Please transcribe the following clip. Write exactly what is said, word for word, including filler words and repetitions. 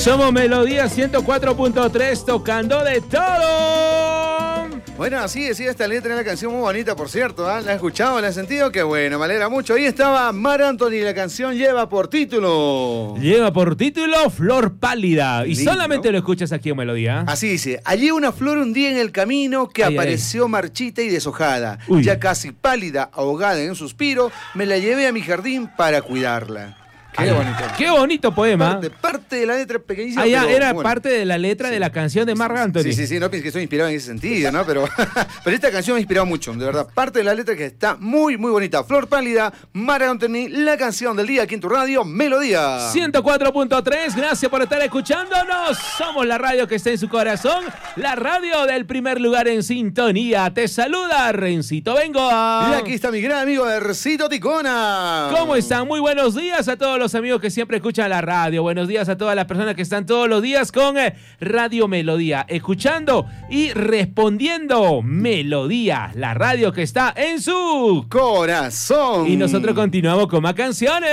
Somos Melodía ciento cuatro punto tres, tocando de todo. Bueno, así decía esta letra de la canción, muy bonita, por cierto, ¿eh? ¿La has escuchado? ¿La has sentido? Qué bueno, me alegra mucho. Ahí estaba Mar Anthony, la canción lleva por título... Lleva por título Flor Pálida. Y Lindo. Solamente lo escuchas aquí en Melodía. Así dice, hallé una flor un día en el camino que Ay, apareció ay. marchita y deshojada. Uy. Ya casi pálida, ahogada en un suspiro, me la llevé a mi jardín para cuidarla. Qué Ay, bonito. Qué bonito poema. Parte, parte de la letra pequeñísima. Ah, ya, pero, era bueno. parte de la letra Sí. de la canción de Marc Anthony. Sí, sí, sí, no pienses que estoy inspirado en ese sentido, ¿no? Pero, pero esta canción me ha inspirado mucho, de verdad. Parte de la letra que está muy, muy bonita. Flor Pálida, Marc Anthony, la canción del día aquí en tu radio, Melodía. ciento cuatro punto tres, gracias por estar escuchándonos. Somos la radio que está en su corazón, la radio del primer lugar en sintonía. Te saluda Rencito Bengoa. Y aquí está mi gran amigo Ercito Ticona. ¿Cómo están? Muy buenos días a todos los amigos que siempre escuchan la radio. Buenos días a todas las personas que están todos los días con eh, Radio Melodía, escuchando y respondiendo Melodía, la radio que está en su corazón. Y nosotros continuamos con más canciones.